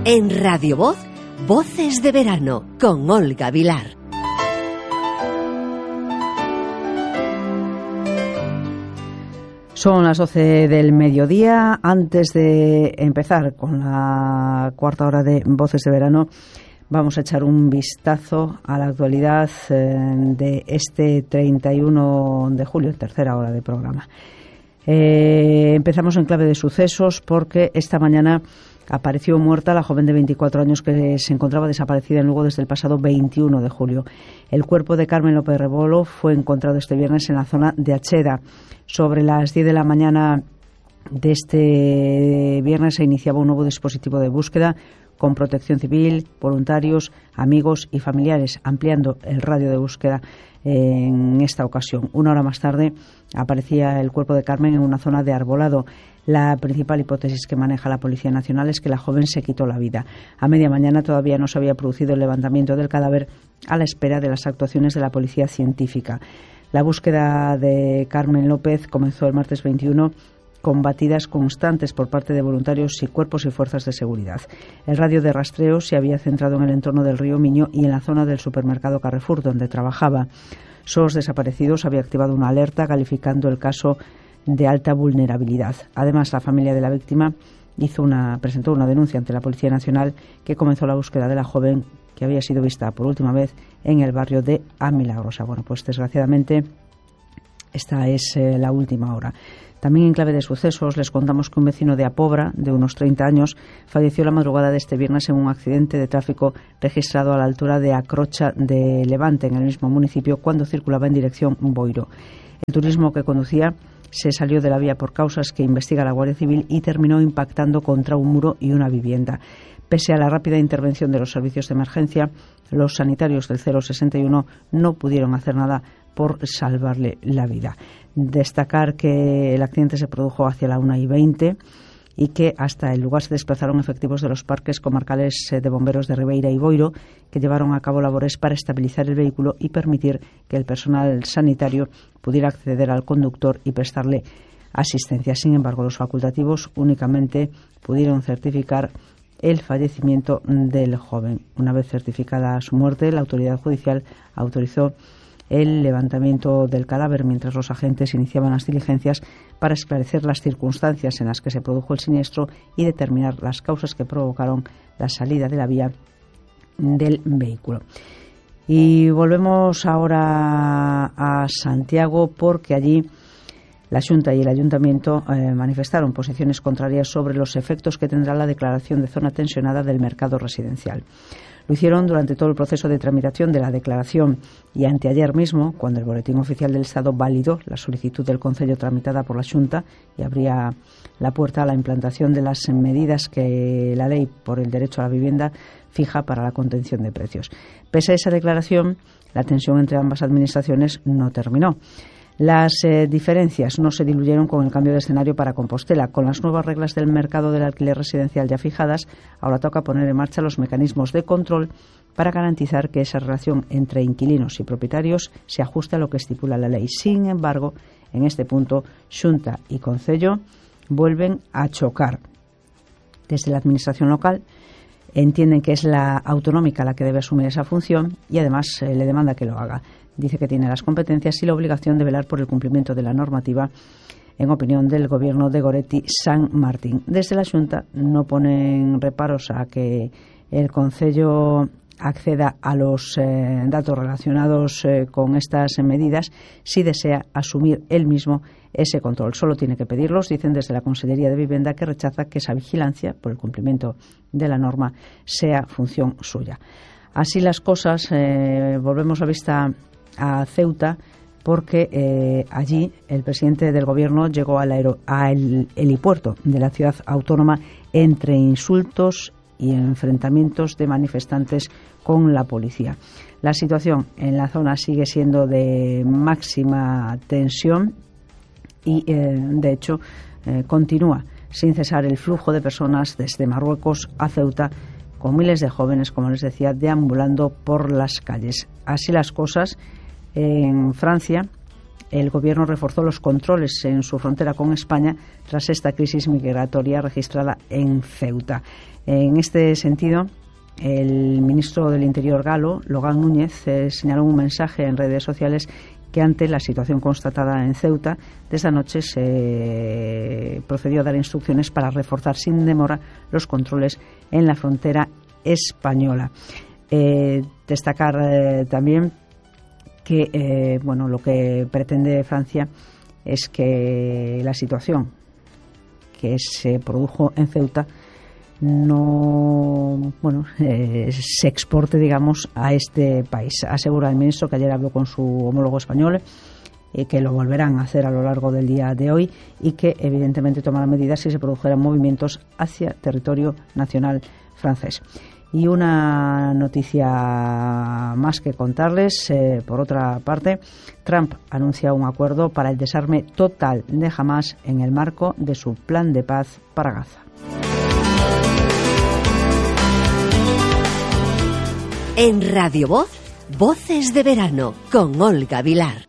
En Radio Voz, Voces de Verano, con Olga Vilar. Son las 12 del mediodía. Antes de empezar con la cuarta hora de Voces de Verano, vamos a echar un vistazo a la actualidad de este 31 de julio, tercera hora de programa. Empezamos en clave de sucesos porque esta mañana apareció muerta la joven de 24 años que se encontraba desaparecida en Lugo desde el pasado 21 de julio. El cuerpo de Carmen López Rebolo fue encontrado este viernes en la zona de Acheda. Sobre las 10 de la mañana de este viernes se iniciaba un nuevo dispositivo de búsqueda con Protección Civil, voluntarios, amigos y familiares, ampliando el radio de búsqueda en esta ocasión. Una hora más tarde aparecía el cuerpo de Carmen en una zona de arbolado. La principal hipótesis que maneja la Policía Nacional es que la joven se quitó la vida. A media mañana todavía no se había producido el levantamiento del cadáver a la espera de las actuaciones de la Policía Científica. La búsqueda de Carmen López comenzó el martes 21 con batidas constantes por parte de voluntarios y cuerpos y fuerzas de seguridad. El radio de rastreo se había centrado en el entorno del río Miño y en la zona del supermercado Carrefour, donde trabajaba. SOS Desaparecidos había activado una alerta calificando el caso de alta vulnerabilidad. Además, la familia de la víctima presentó una denuncia ante la Policía Nacional, que comenzó la búsqueda de la joven que había sido vista por última vez en el barrio de A Milagrosa. Bueno, pues desgraciadamente esta es la última hora. También en clave de sucesos les contamos que un vecino de Apobra, de unos 30 años, falleció la madrugada de este viernes en un accidente de tráfico registrado a la altura de Acrocha de Levante, en el mismo municipio, cuando circulaba en dirección Boiro. El turismo que conducía se salió de la vía por causas que investiga la Guardia Civil y terminó impactando contra un muro y una vivienda. Pese a la rápida intervención de los servicios de emergencia, los sanitarios del 061 no pudieron hacer nada por salvarle la vida. Destacar que el accidente se produjo hacia la 1:20 y que hasta el lugar se desplazaron efectivos de los parques comarcales de bomberos de Ribeira y Boiro, que llevaron a cabo labores para estabilizar el vehículo y permitir que el personal sanitario pudiera acceder al conductor y prestarle asistencia. Sin embargo, los facultativos únicamente pudieron certificar el fallecimiento del joven. Una vez certificada su muerte, la autoridad judicial autorizó el levantamiento del cadáver mientras los agentes iniciaban las diligencias para esclarecer las circunstancias en las que se produjo el siniestro y determinar las causas que provocaron la salida de la vía del vehículo. Y volvemos ahora a Santiago porque allí la Xunta y el Ayuntamiento manifestaron posiciones contrarias sobre los efectos que tendrá la declaración de zona tensionada del mercado residencial. Lo hicieron durante todo el proceso de tramitación de la declaración y anteayer mismo, cuando el Boletín Oficial del Estado validó la solicitud del Concello tramitada por la Xunta y abría la puerta a la implantación de las medidas que la Ley por el Derecho a la Vivienda fija para la contención de precios. Pese a esa declaración, la tensión entre ambas administraciones no terminó. Las diferencias no se diluyeron con el cambio de escenario para Compostela. Con las nuevas reglas del mercado del alquiler residencial ya fijadas, ahora toca poner en marcha los mecanismos de control para garantizar que esa relación entre inquilinos y propietarios se ajuste a lo que estipula la ley. Sin embargo, en este punto, Xunta y Concello vuelven a chocar. Desde la administración local entienden que es la autonómica la que debe asumir esa función y además le demanda que lo haga. Dice que tiene las competencias y la obligación de velar por el cumplimiento de la normativa, en opinión del Gobierno de Goretti San Martín. Desde la Xunta no ponen reparos a que el Concello acceda a los datos relacionados con estas medidas si desea asumir él mismo ese control. Solo tiene que pedirlos, dicen desde la Consellería de Vivienda, que rechaza que esa vigilancia por el cumplimiento de la norma sea función suya. Así las cosas, volvemos la vista a Ceuta porque allí el presidente del Gobierno llegó al helipuerto de la ciudad autónoma entre insultos y enfrentamientos de manifestantes con la policía. La situación en la zona sigue siendo de máxima tensión y, de hecho, continúa sin cesar el flujo de personas desde Marruecos a Ceuta, con miles de jóvenes, como les decía, deambulando por las calles. Así las cosas, en Francia, el Gobierno reforzó los controles en su frontera con España tras esta crisis migratoria registrada en Ceuta. En este sentido, el ministro del Interior galo, Logan Núñez, señaló en un mensaje en redes sociales que ante la situación constatada en Ceuta, de esta noche se procedió a dar instrucciones para reforzar sin demora los controles en la frontera española. Destacar también que lo que pretende Francia es que la situación que se produjo en Ceuta se exporte, digamos, a este país. Asegura el ministro, que ayer habló con su homólogo español, que lo volverán a hacer a lo largo del día de hoy y que evidentemente tomarán medidas si se produjeran movimientos hacia territorio nacional francés. Y una noticia más que contarles, por otra parte, Trump anuncia un acuerdo para el desarme total de Hamás en el marco de su plan de paz para Gaza. En Radio Voz, Voces de Verano, con Olga Vilar.